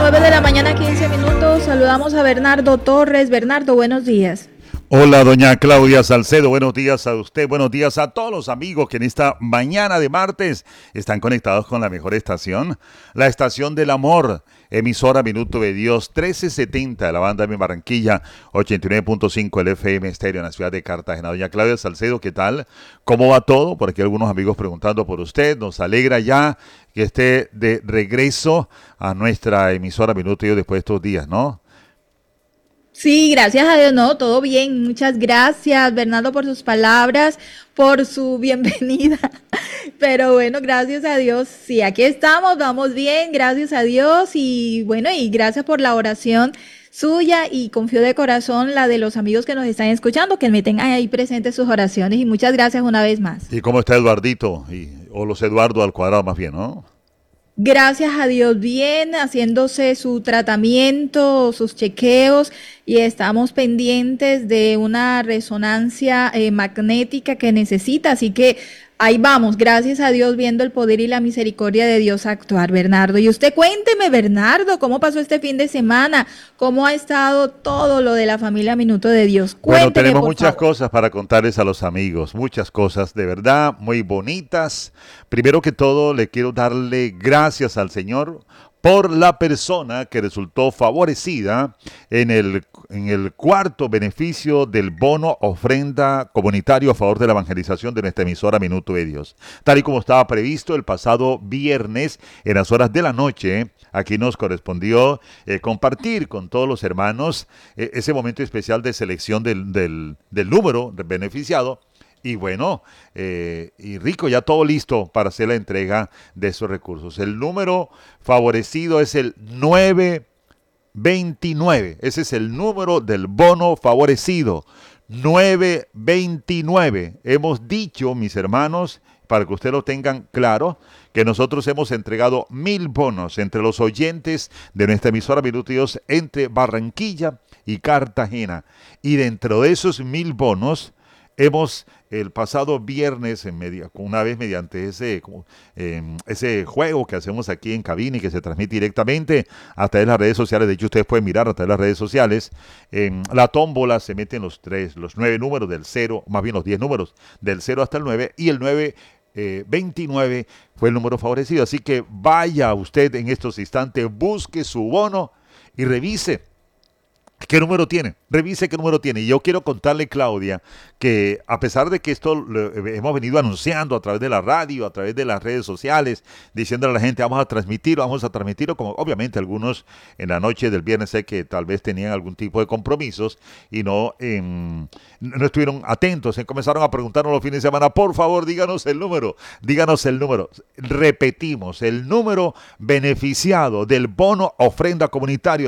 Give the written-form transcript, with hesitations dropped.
9 de la mañana, 15 minutos. Saludamos a Bernardo Torres. Bernardo, buenos días. Hola, doña Claudia Salcedo, buenos días a usted, buenos días a todos los amigos que en esta mañana de martes están conectados con la mejor estación, la estación del amor, emisora Minuto de Dios, 1370 de la banda de Barranquilla, 89.5 el FM estéreo en la ciudad de Cartagena. Doña Claudia Salcedo, ¿qué tal? ¿Cómo va todo? Por aquí algunos amigos preguntando por usted, nos alegra ya que esté de regreso a nuestra emisora Minuto de Dios después de estos días, ¿no? Sí, gracias a Dios, no, todo bien. Muchas gracias, Bernardo, por sus palabras, por su bienvenida. Pero bueno, gracias a Dios, sí, aquí estamos, vamos bien, gracias a Dios. Y bueno, y gracias por la oración suya y confío de corazón la de los amigos que nos están escuchando, que me tengan ahí presentes sus oraciones. Y muchas gracias una vez más. ¿Y cómo está Eduardito? O los Eduardo al cuadrado más bien, ¿no? Gracias a Dios, bien, haciéndose su tratamiento, sus chequeos y estamos pendientes de una resonancia magnética que necesita. Así que ahí vamos, gracias a Dios, viendo el poder y la misericordia de Dios actuar, Bernardo. Y usted cuénteme, Bernardo, ¿cómo pasó este fin de semana? ¿Cómo ha estado todo lo de la familia Minuto de Dios? Bueno, Cuénteme, tenemos por muchas favor. cosas para contarles a los amigos, muchas cosas de verdad muy bonitas. Primero que todo, le quiero darle gracias al Señor por la persona que resultó favorecida en el cuarto beneficio del bono ofrenda comunitario a favor de la evangelización de nuestra emisora Minuto de Dios. Tal y como estaba previsto el pasado viernes en las horas de la noche, aquí nos correspondió compartir con todos los hermanos ese momento especial de selección del número beneficiado. Y bueno, y rico, ya todo listo para hacer la entrega de esos recursos. El número favorecido es el 929. Ese es el número del bono favorecido. 929. Hemos dicho, mis hermanos, para que ustedes lo tengan claro, que nosotros hemos entregado 1000 bonos entre los oyentes de nuestra emisora Minuto de Dios entre Barranquilla y Cartagena. Y dentro de esos 1000 bonos, hemos el pasado viernes, una vez mediante ese juego que hacemos aquí en cabina y que se transmite directamente a través de las redes sociales, de hecho ustedes pueden mirar a través de las redes sociales, en la tómbola se meten los 9 números del 0, más bien los 10 números del 0 hasta el 9 y el 29 fue el número favorecido. Así que vaya usted en estos instantes, busque su bono y revise ¿qué número tiene? Revise qué número tiene. Y yo quiero contarle, Claudia, que a pesar de que esto lo hemos venido anunciando a través de la radio, a través de las redes sociales, diciéndole a la gente, vamos a transmitirlo, como obviamente algunos en la noche del viernes sé que tal vez tenían algún tipo de compromisos y no estuvieron atentos, comenzaron a preguntarnos los fines de semana, por favor, díganos el número. Repetimos, el número beneficiado del bono ofrenda comunitario